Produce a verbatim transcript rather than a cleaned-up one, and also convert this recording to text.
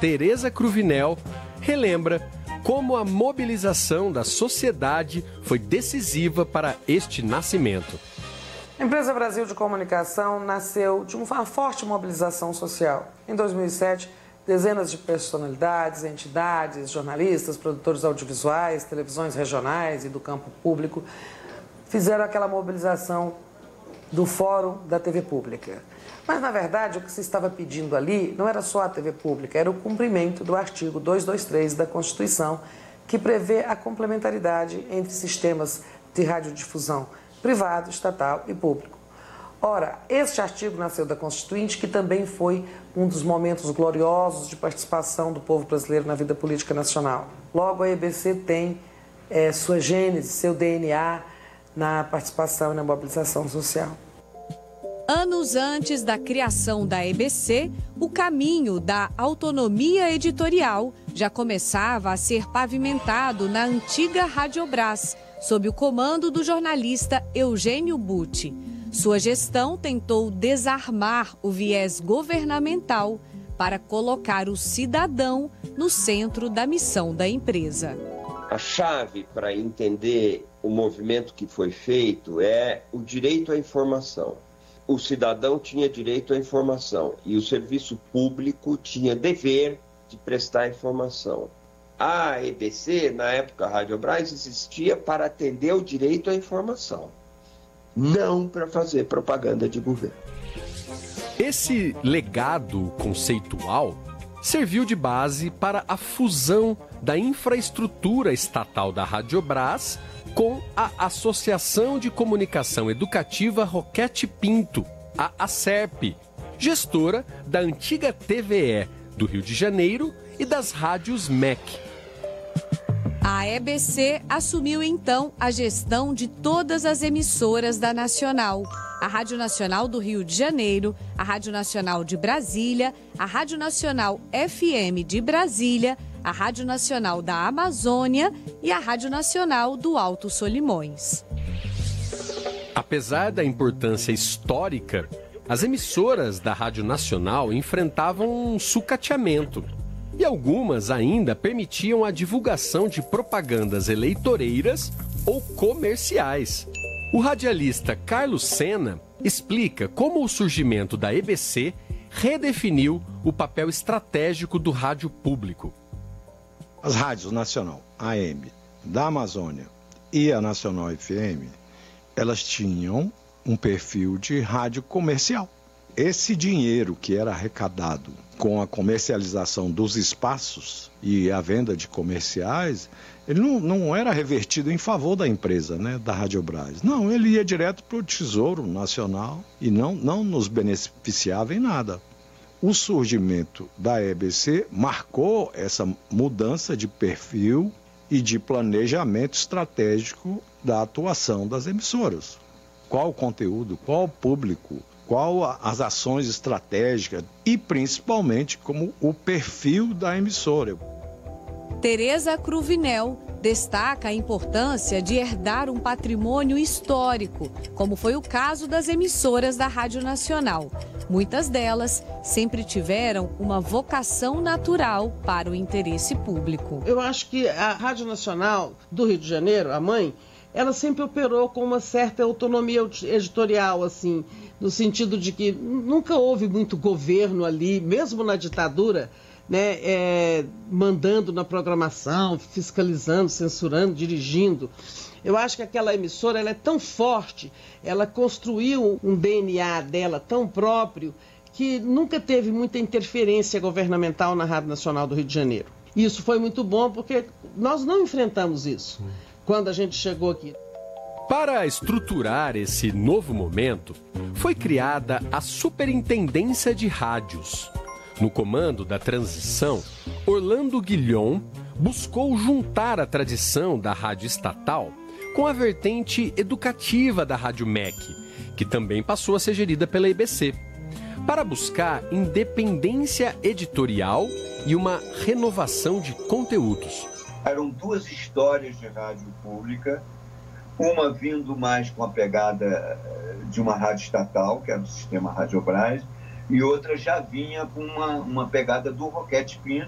Tereza Cruvinel, relembra como a mobilização da sociedade foi decisiva para este nascimento. A Empresa Brasil de Comunicação nasceu de uma forte mobilização social. Em dois mil e sete, dezenas de personalidades, entidades, jornalistas, produtores audiovisuais, televisões regionais e do campo público fizeram aquela mobilização do Fórum da T V Pública. Mas, na verdade, o que se estava pedindo ali não era só a T V Pública, era o cumprimento do artigo duzentos e vinte e três da Constituição, que prevê a complementaridade entre sistemas de radiodifusão privado, estatal e público. Ora, este artigo nasceu da Constituinte, que também foi um dos momentos gloriosos de participação do povo brasileiro na vida política nacional. Logo, a E B C tem é, sua gênese, seu D N A na participação e na mobilização social. Anos antes da criação da E B C, o caminho da autonomia editorial já começava a ser pavimentado na antiga Radiobras, sob o comando do jornalista Eugênio Butti. Sua gestão tentou desarmar o viés governamental para colocar o cidadão no centro da missão da empresa. A chave para entender o movimento que foi feito é o direito à informação. O cidadão tinha direito à informação e o serviço público tinha dever de prestar informação. A E B C, na época a Radiobras, existia para atender o direito à informação, não para fazer propaganda de governo. Esse legado conceitual serviu de base para a fusão da infraestrutura estatal da Radiobras com a Associação de Comunicação Educativa Roquete Pinto, a ACERP, gestora da antiga T V E do Rio de Janeiro e das rádios M E C. A E B C assumiu então a gestão de todas as emissoras da Nacional. A Rádio Nacional do Rio de Janeiro, a Rádio Nacional de Brasília, a Rádio Nacional F M de Brasília, a Rádio Nacional da Amazônia e a Rádio Nacional do Alto Solimões. Apesar da importância histórica, as emissoras da Rádio Nacional enfrentavam um sucateamento. E algumas ainda permitiam a divulgação de propagandas eleitoreiras ou comerciais. O radialista Carlos Sena explica como o surgimento da E B C redefiniu o papel estratégico do rádio público. As rádios Nacional A M da Amazônia e a Nacional F M, elas tinham um perfil de rádio comercial. Esse dinheiro que era arrecadado com a comercialização dos espaços e a venda de comerciais, ele não, não era revertido em favor da empresa, né, da Radiobras. Não, ele ia direto para o Tesouro Nacional e não, não nos beneficiava em nada. O surgimento da E B C marcou essa mudança de perfil e de planejamento estratégico da atuação das emissoras. Qual o conteúdo, qual o público, qual as ações estratégicas e, principalmente, como o perfil da emissora. Tereza Cruvinel destaca a importância de herdar um patrimônio histórico, como foi o caso das emissoras da Rádio Nacional. Muitas delas sempre tiveram uma vocação natural para o interesse público. Eu acho que a Rádio Nacional do Rio de Janeiro, a mãe, ela sempre operou com uma certa autonomia editorial, assim, no sentido de que nunca houve muito governo ali, mesmo na ditadura, né, é, mandando na programação, fiscalizando, censurando, dirigindo. Eu acho que aquela emissora ela é tão forte, ela construiu um D N A dela tão próprio, que nunca teve muita interferência governamental na Rádio Nacional do Rio de Janeiro. Isso foi muito bom, porque nós não enfrentamos isso quando a gente chegou aqui. Para estruturar esse novo momento, foi criada a Superintendência de Rádios. No comando da transição, Orlando Guilhom buscou juntar a tradição da rádio estatal com a vertente educativa da Rádio M E C, que também passou a ser gerida pela E B C, para buscar independência editorial e uma renovação de conteúdos. Eram duas histórias de rádio pública, uma vindo mais com a pegada de uma rádio estatal, que era o sistema Radiobras, e outra já vinha com uma, uma pegada do Roquete Pinto,